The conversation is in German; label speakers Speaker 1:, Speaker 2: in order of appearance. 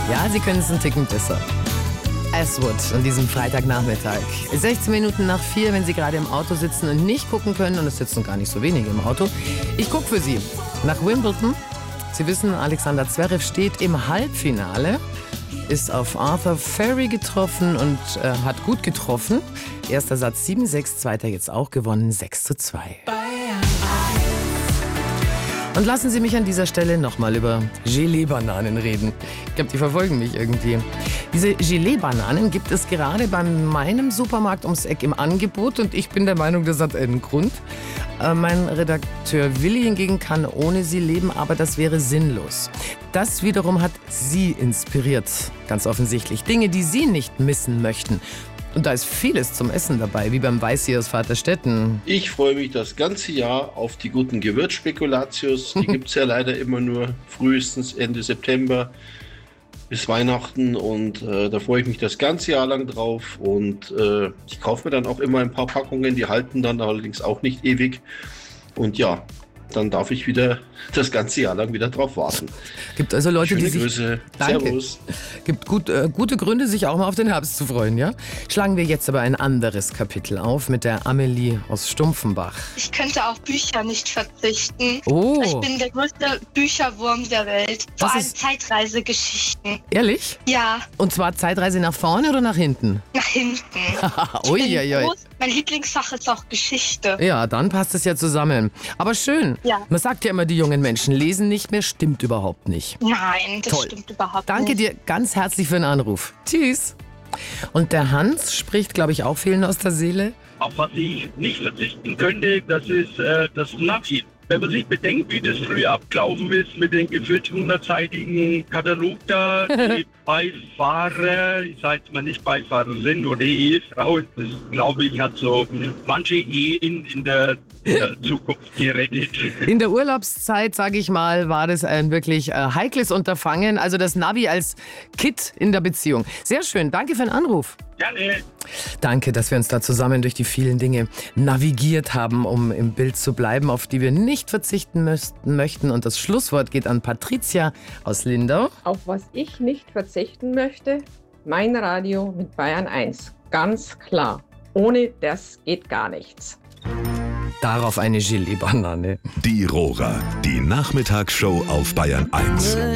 Speaker 1: Ja, Sie können es einen Ticken besser. Aswood an diesem Freitagnachmittag. 16 Minuten nach 4, wenn Sie gerade im Auto sitzen und nicht gucken können, und es sitzen gar nicht so wenige im Auto. Ich gucke für Sie nach Wimbledon. Sie wissen, Alexander Zverev steht im Halbfinale, ist auf Arthur Ferry getroffen und hat gut getroffen. Erster Satz 7-6, zweiter jetzt auch gewonnen, 6-2. Und lassen Sie mich an dieser Stelle nochmal über Gelee-Bananen reden. Ich glaube, die verfolgen mich irgendwie. Diese Gelee-Bananen gibt es gerade bei meinem Supermarkt ums Eck im Angebot und ich bin der Meinung, das hat einen Grund. Mein Redakteur Willi hingegen kann ohne sie leben, aber das wäre sinnlos. Das wiederum hat Sie inspiriert, ganz offensichtlich. Dinge, die Sie nicht missen möchten. Und da ist vieles zum Essen dabei, wie beim Weißi aus Vaterstetten.
Speaker 2: Ich freue mich das ganze Jahr auf die guten Gewürzspekulatius. Die gibt es ja leider immer nur frühestens Ende September bis Weihnachten. Und da freue ich mich das ganze Jahr lang drauf. Und ich kaufe mir dann auch immer ein paar Packungen. Die halten dann allerdings auch nicht ewig. Und ja, dann darf ich wieder das ganze Jahr lang wieder drauf warten.
Speaker 1: Gibt also Leute,
Speaker 2: Schöne
Speaker 1: die sich...
Speaker 2: Grüße.
Speaker 1: Danke.
Speaker 2: Servus.
Speaker 1: Gibt gute Gründe, sich auch mal auf den Herbst zu freuen, ja? Schlagen wir jetzt aber ein anderes Kapitel auf mit der Amelie aus Stumpfenbach.
Speaker 3: Ich könnte auf Bücher nicht verzichten.
Speaker 1: Oh.
Speaker 3: Ich bin der größte Bücherwurm der Welt. Vor allem Zeitreisegeschichten.
Speaker 1: Ehrlich?
Speaker 3: Ja,
Speaker 1: Und zwar Zeitreise nach vorne oder nach hinten?
Speaker 3: nach hinten.
Speaker 1: Uiuiui.
Speaker 3: Mein Lieblingsfach ist auch Geschichte.
Speaker 1: Ja, dann passt es ja zusammen. Aber schön.
Speaker 3: Ja.
Speaker 1: Man sagt ja immer, die jungen Menschen lesen nicht mehr. Stimmt überhaupt nicht.
Speaker 3: Nein, das
Speaker 1: Toll.
Speaker 3: stimmt überhaupt
Speaker 1: Danke
Speaker 3: nicht.
Speaker 1: dir ganz herzlich für den Anruf. Tschüss. Und der Hans spricht, glaube ich, auch vielen aus der Seele.
Speaker 4: Auf was ich nicht verzichten könnte, das ist das Navi. Wenn man sich bedenkt, wie das früher abgelaufen ist mit den gefühlt 100-seitigen Katalog da, die Beifahrer, ich sage jetzt mal nicht Beifahrerin oder Ehefrau, das glaube ich hat so manche Ehen in der Zukunft gerettet.
Speaker 1: In der Urlaubszeit, sage ich mal, war das ein wirklich heikles Unterfangen. Also das Navi als Kit in der Beziehung. Sehr schön, danke für den Anruf.
Speaker 4: Gerne.
Speaker 1: Danke, dass wir uns da zusammen durch die vielen Dinge navigiert haben, um im Bild zu bleiben, auf die wir nicht verzichten möchten. Und das Schlusswort geht an Patricia aus Lindau.
Speaker 5: Auf was ich nicht verzichten möchte, mein Radio mit Bayern 1. Ganz klar. Ohne das geht gar nichts.
Speaker 1: Darauf eine Gelee-Banane.
Speaker 6: Die Rohrer, die Nachmittagsshow auf Bayern 1.